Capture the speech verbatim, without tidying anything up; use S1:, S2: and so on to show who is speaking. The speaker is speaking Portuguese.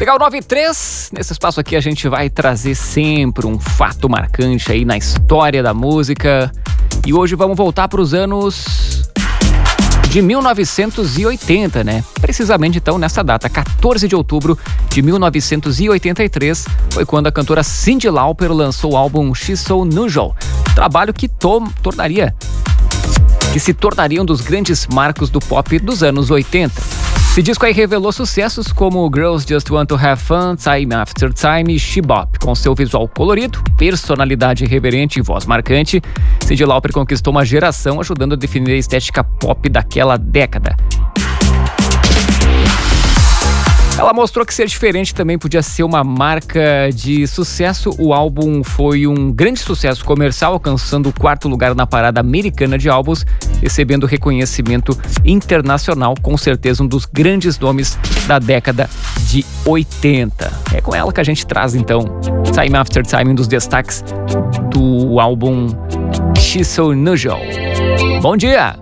S1: Legal, nove e três. Nesse espaço aqui a gente vai trazer sempre um fato marcante aí na história da música. E hoje vamos voltar para os anos de mil novecentos e oitenta, né? Precisamente então nessa data, quatorze de outubro de mil novecentos e oitenta e três, foi quando a cantora Cyndi Lauper lançou o álbum She's So Unusual, trabalho que to- tornaria que se tornaria um dos grandes marcos do pop dos anos oitenta. Esse disco aí revelou sucessos como Girls Just Want to Have Fun, Time After Time e She Bop. Com seu visual colorido, personalidade irreverente e voz marcante, Cyndi Lauper conquistou uma geração, ajudando a definir a estética pop daquela década. Ela mostrou que ser diferente também podia ser uma marca de sucesso. O álbum foi um grande sucesso comercial, alcançando o quarto lugar na parada americana de álbuns, recebendo reconhecimento internacional, com certeza um dos grandes nomes da década de oitenta. É com ela que a gente traz então Time After Time, um dos destaques do álbum She's So Unusual. Bom dia!